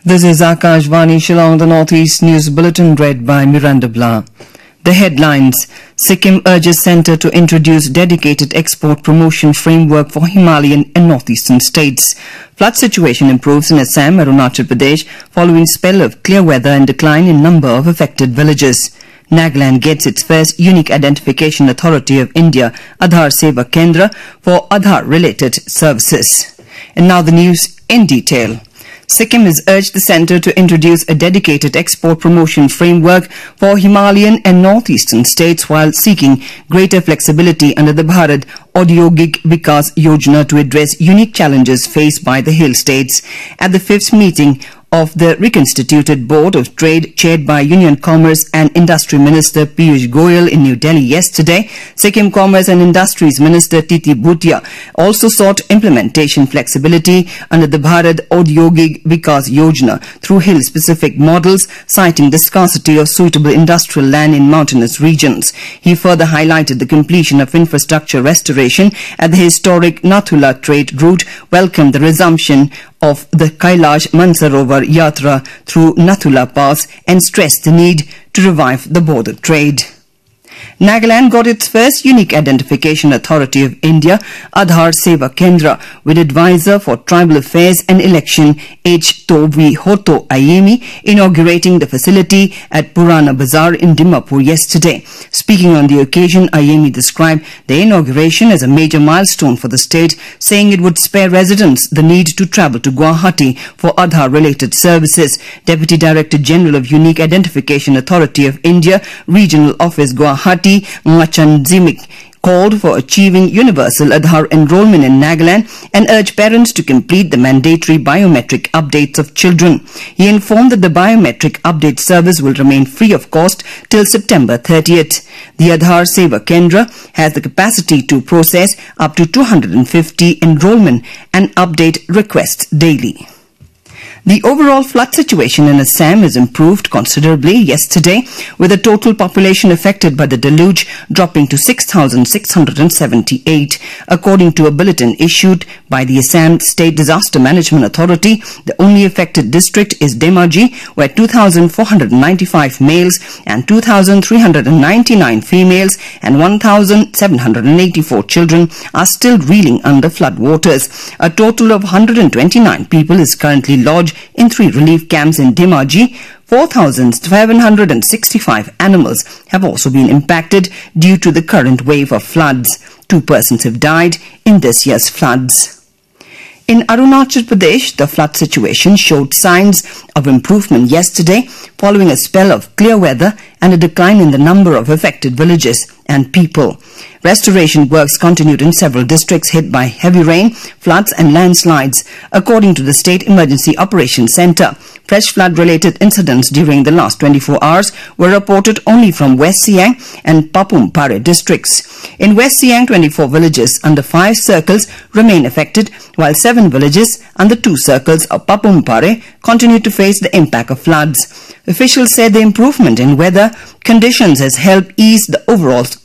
This is Akashvani Shillong, the Northeast News Bulletin read by Miranda Blah. The headlines: Sikkim urges centre to introduce dedicated export promotion framework for Himalayan and northeastern states. Flood situation improves in Assam, Arunachal Pradesh following spell of clear weather and decline in number of affected villages. Nagaland gets its first Unique Identification Authority of India, Aadhaar Seva Kendra, for Aadhaar-related services. And now the news in detail. Sikkim has urged the centre to introduce a dedicated export promotion framework for Himalayan and northeastern states while seeking greater flexibility under the Bharat Audyogik Vikas Yojana to address unique challenges faced by the hill states. At the 5th meeting of the reconstituted Board of Trade chaired by Union Commerce and Industry Minister Piyush Goyal in New Delhi yesterday, Sikkim Commerce and Industries Minister Titi Bhutia also sought implementation flexibility under the Bharat Audyogik Vikas Yojana through hill-specific models, citing the scarcity of suitable industrial land in mountainous regions. He further highlighted the completion of infrastructure restoration at the historic Nathula trade route, welcomed the resumption of the Kailash Mansarovar Yatra through Nathula Pass and stressed the need to revive the border trade. Nagaland got its first Unique Identification Authority of India, Aadhaar Seva Kendra, with Advisor for Tribal Affairs and Election H. Tovi Hoto Ayemi inaugurating the facility at Purana Bazaar in Dimapur yesterday. Speaking on the occasion, Ayemi described the inauguration as a major milestone for the state, saying it would spare residents the need to travel to Guwahati for Aadhaar-related services. Deputy Director General of Unique Identification Authority of India, Regional Office Guwahati, Ngachan Zimik, called for achieving universal Aadhaar enrollment in Nagaland and urged parents to complete the mandatory biometric updates of children. He informed that the biometric update service will remain free of cost till September 30th. The Aadhaar Seva Kendra has the capacity to process up to 250 enrollment and update requests daily. The overall flood situation in Assam has improved considerably yesterday, with the total population affected by the deluge dropping to 6,678. According to a bulletin issued by the Assam State Disaster Management Authority, the only affected district is Dhemaji, where 2,495 males and 2,399 females and 1,784 children are still reeling under flood waters. A total of 129 people is currently lodged in 3 relief camps in Dhemaji. 4,765 animals have also been impacted due to the current wave of floods. 2 persons have died in this year's floods. In Arunachal Pradesh, the flood situation showed signs of improvement yesterday following a spell of clear weather and a decline in the number of affected villages and people. Restoration works continued in several districts hit by heavy rain, floods and landslides. According to the State Emergency Operations Centre, fresh flood-related incidents during the last 24 hours were reported only from West Siang and Papum Pare districts. In West Siang, 24 villages under 5 circles remain affected, while 7 villages under 2 circles of Papum Pare continue to face the impact of floods. Officials said the improvement in weather conditions has helped ease the overall